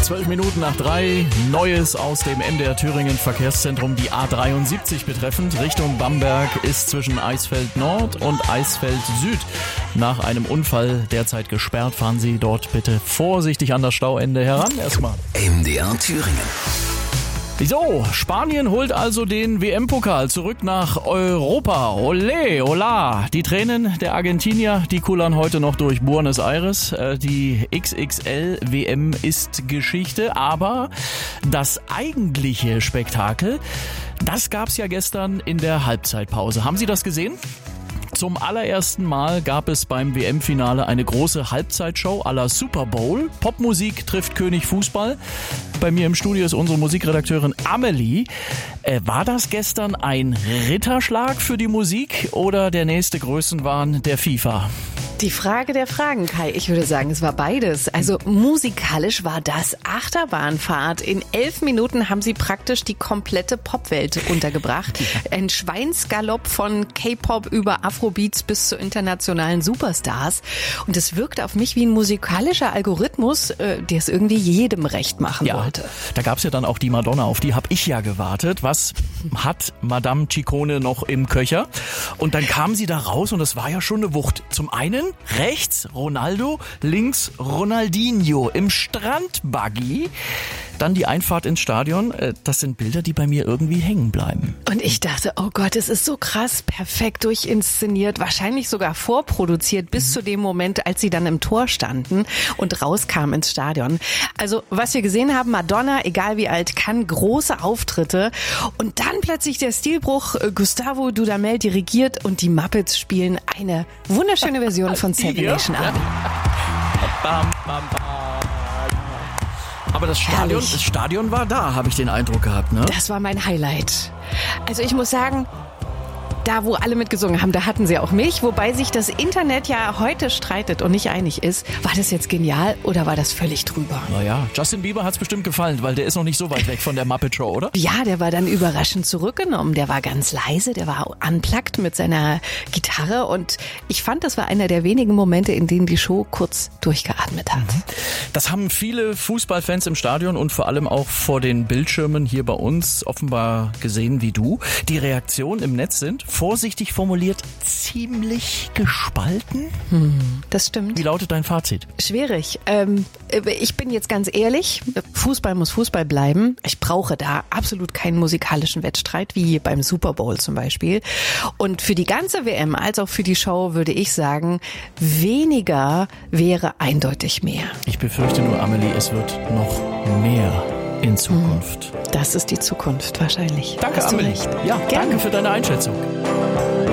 12 Minuten nach 3, Neues aus dem MDR Thüringen Verkehrszentrum, die A73 betreffend. Richtung Bamberg ist zwischen Eisfeld Nord und Eisfeld Süd nach einem Unfall derzeit gesperrt. Fahren Sie dort bitte vorsichtig an das Stauende heran erstmal. MDR Thüringen. So, Spanien holt also den WM-Pokal zurück nach Europa. Olé, hola. Die Tränen der Argentinier, die kullern heute noch durch Buenos Aires. Die XXL-WM ist Geschichte, aber das eigentliche Spektakel, das gab's ja gestern in der Halbzeitpause. Haben Sie das gesehen? Zum allerersten Mal gab es beim WM-Finale eine große Halbzeitshow à la Super Bowl. Popmusik trifft König Fußball. Bei mir im Studio ist unsere Musikredakteurin Amelie. War das gestern ein Ritterschlag für die Musik oder der nächste Größenwahn der FIFA? Die Frage der Fragen, Kai. Ich würde sagen, es war beides. Also musikalisch war das Achterbahnfahrt. In 11 Minuten haben sie praktisch die komplette Popwelt untergebracht. Ein Schweinsgalopp von K-Pop über Afrobeats bis zu internationalen Superstars. Und es wirkte auf mich wie ein musikalischer Algorithmus, der es irgendwie jedem recht machen wollte. Da gab's ja dann auch die Madonna, auf die habe ich ja gewartet. Was hat Madame Ciccone noch im Köcher? Und dann kam sie da raus und das war ja schon eine Wucht. Zum einen rechts Ronaldo, links Ronaldinho im Strandbuggy. Dann die Einfahrt ins Stadion. Das sind Bilder, die bei mir irgendwie hängen bleiben. Und ich dachte, oh Gott, es ist so krass, perfekt durchinszeniert, wahrscheinlich sogar vorproduziert bis zu dem Moment, als sie dann im Tor standen und rauskamen ins Stadion. Also was wir gesehen haben, Madonna, egal wie alt, kann große Auftritte. Und dann plötzlich der Stilbruch, Gustavo Dudamel dirigiert und die Muppets spielen eine wunderschöne Version von Seven Nation Army. Bam, bam, bam. Aber das Stadion war da, habe ich den Eindruck gehabt, ne? Das war mein Highlight. Also ich muss sagen, da wo alle mitgesungen haben, da hatten sie auch mich. Wobei sich das Internet ja heute streitet und nicht einig ist. War das jetzt genial oder war das völlig drüber? Naja, Justin Bieber hat's bestimmt gefallen, weil der ist noch nicht so weit weg von der Muppet Show, oder? Ja, der war dann überraschend zurückgenommen. Der war ganz leise, der war unplugged mit seiner Gitarre. Und ich fand, das war einer der wenigen Momente, in denen die Show kurz durchgeatmet hat. Das haben viele Fußballfans im Stadion und vor allem auch vor den Bildschirmen hier bei uns offenbar gesehen wie du. Die Reaktionen im Netz sind, vorsichtig formuliert, ziemlich gespalten. Das stimmt. Wie lautet dein Fazit? Schwierig. Ich bin jetzt ganz ehrlich, Fußball muss Fußball bleiben. Ich brauche da absolut keinen musikalischen Wettstreit, wie beim Super Bowl zum Beispiel. Und für die ganze WM als auch für die Show würde ich sagen, weniger wäre eindeutig mehr. Ich befürchte nur, Amelie, es wird noch mehr in Zukunft. Das ist die Zukunft wahrscheinlich. Danke, Amelie. Ja, gerne. Danke für deine Einschätzung.